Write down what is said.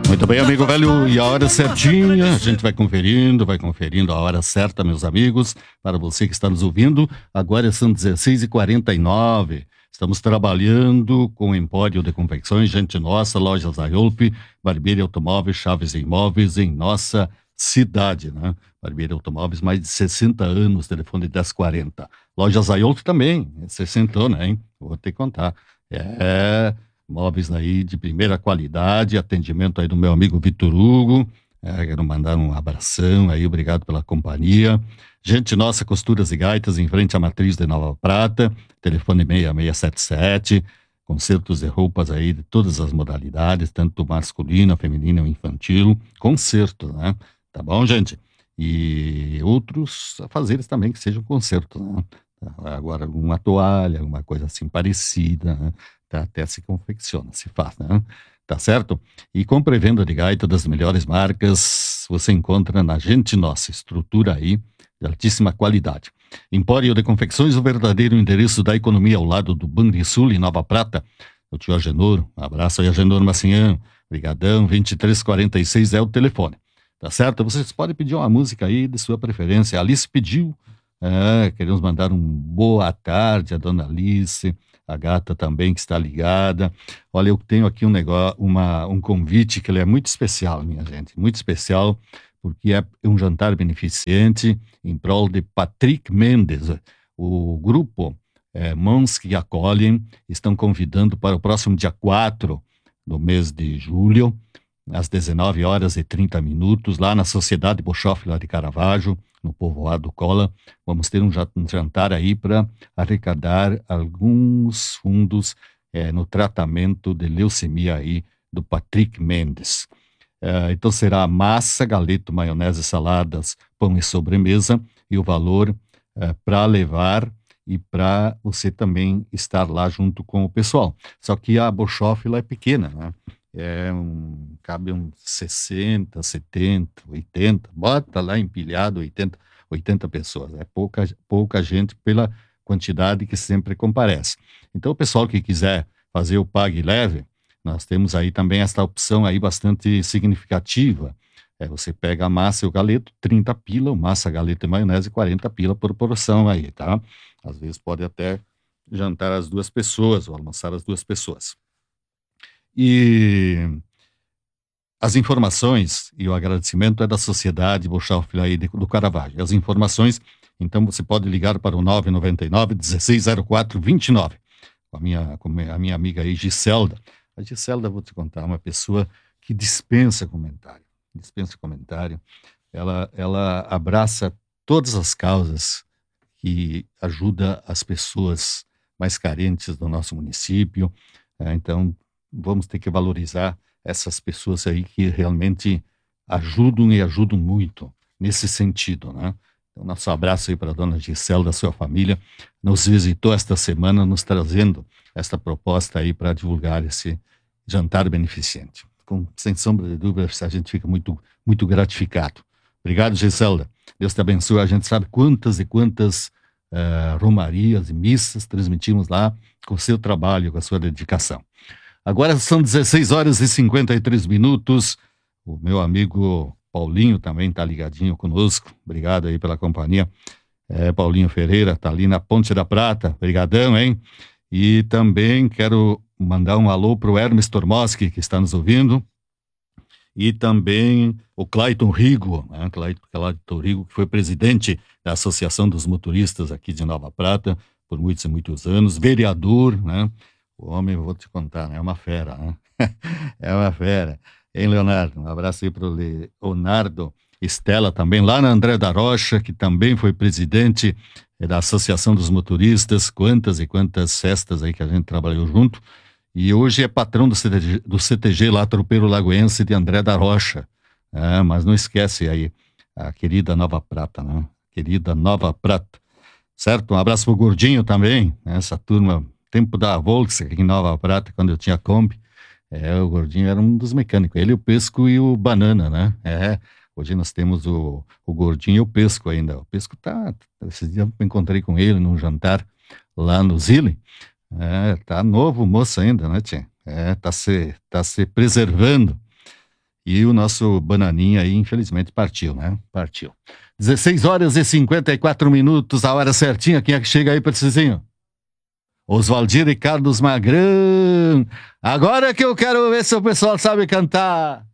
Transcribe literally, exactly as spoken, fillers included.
Muito bem, amigo velho, e a hora certinha, a gente vai conferindo, vai conferindo a hora certa, meus amigos, para você que está nos ouvindo. Agora são dezesseis e quarenta e nove, estamos trabalhando com o Empório de Confecções, Gente Nossa, Lojas Zaiolpe, Barbeiro Automóveis, Chaves Imóveis, em nossa cidade, né? Barbeiro Automóveis, mais de sessenta anos, telefone dez quarenta. Lojas Zaiolpe também, sessenta, né, hein? Vou te contar. É... Móveis aí de primeira qualidade, atendimento aí do meu amigo Vitor Hugo, é, quero mandar um abração aí, obrigado pela companhia. Gente Nossa, Costuras e Gaitas, em frente à Matriz de Nova Prata, telefone seis seis sete sete, concertos de roupas aí de todas as modalidades, tanto masculina, feminina ou infantil, concerto, né? Tá bom, gente? E outros afazeres também que sejam concertos, né? Agora, alguma toalha, alguma coisa assim parecida, né? Tá, até se confecciona, se faz, né? Tá certo? E compra e venda de gaita das melhores marcas, você encontra na Gente Nossa, estrutura aí de altíssima qualidade. Empório de Confecções, o verdadeiro endereço da economia ao lado do Banrisul, em Nova Prata. O tio Agenor, um abraço aí, Agenor Massinhã, brigadão, vinte e três quarenta e seis é o telefone. Tá certo? Vocês podem pedir uma música aí de sua preferência. A Alice pediu, é, queremos mandar um boa tarde a dona Alice, a gata também que está ligada. Olha, eu tenho aqui um negócio, uma, um convite que ele é muito especial, minha gente, muito especial, porque é um jantar beneficente em prol de Patrick Mendes. O grupo é, Mãos que Acolhem estão convidando para o próximo dia quatro do mês de julho, às dezenove horas e trinta minutos, lá na Sociedade Bochoff, lá de Caravaggio, no povoado Cola. Vamos ter um jantar aí para arrecadar alguns fundos é, no tratamento de leucemia aí do Patrick Mendes. É, então será massa, galeto, maionese, saladas, pão e sobremesa, e o valor é, para levar e para você também estar lá junto com o pessoal. Só que a Bochoff lá é pequena, né? É um, cabe uns sessenta, setenta, oitenta, bota lá empilhado oitenta, oitenta pessoas, é pouca, pouca gente pela quantidade que sempre comparece. Então o pessoal que quiser fazer o Pague e Leve, nós temos aí também esta opção aí bastante significativa, é, você pega a massa e o galeto, trinta pila, massa, galeto e maionese, quarenta pila por porção aí, tá? Às vezes pode até jantar as duas pessoas, ou almoçar as duas pessoas. E as informações e o agradecimento é da Sociedade Bochoff aí do Caravaggio. As informações, então você pode ligar para o nove nove nove, um seis zero quatro, dois nove, com a minha, com a minha amiga aí, Giselda. A Giselda, vou te contar, é uma pessoa que dispensa comentário, dispensa comentário. Ela, ela abraça todas as causas que ajudam as pessoas mais carentes do nosso município. É, então, vamos ter que valorizar essas pessoas aí que realmente ajudam e ajudam muito nesse sentido, né? Então, nosso abraço aí para a dona Gisela, da sua família, nos visitou esta semana, nos trazendo esta proposta aí para divulgar esse jantar beneficente. Com, sem sombra de dúvida, a gente fica muito, muito gratificado. Obrigado, Giselda. Deus te abençoe. A gente sabe quantas e quantas uh, romarias e missas transmitimos lá com o seu trabalho, com a sua dedicação. Agora são dezesseis horas e cinquenta e três minutos. O meu amigo Paulinho também está ligadinho conosco. Obrigado aí pela companhia. É, Paulinho Ferreira está ali na Ponte da Prata. Obrigadão, hein? E também quero mandar um alô para o Hermes Tormoski, que está nos ouvindo. E também o Clayton Rigo, né? Clayton Rigo, que foi presidente da Associação dos Motoristas aqui de Nova Prata por muitos e muitos anos. Vereador, né? O homem, eu vou te contar, né? É uma fera, né? É uma fera. Hein, Leonardo? Um abraço aí para o Leonardo Estela também, lá na André da Rocha, que também foi presidente da Associação dos Motoristas. Quantas e quantas festas aí que a gente trabalhou junto. E hoje é patrão do C T G, do C T G lá, Tropeiro Lagoense de André da Rocha. É, mas não esquece aí a querida Nova Prata, né? Querida Nova Prata. Certo? Um abraço pro Gordinho também, né? Essa turma... Tempo da Volks, aqui em Nova Prata, quando eu tinha Kombi, é, o Gordinho era um dos mecânicos, ele, o Pesco e o Banana, né? É, hoje nós temos o, o Gordinho e o Pesco ainda. O Pesco tá, esses dias eu encontrei com ele num jantar lá no Zile, é, tá novo moço ainda, né, tia? É, tá se, tá se preservando. E o nosso Bananinha aí, infelizmente, partiu, né? Partiu. dezesseis horas e cinquenta e quatro minutos, a hora certinha. Quem é que chega aí, Precisinho? Oswaldir e Carlos Magrão. Agora que eu quero ver se o pessoal sabe cantar.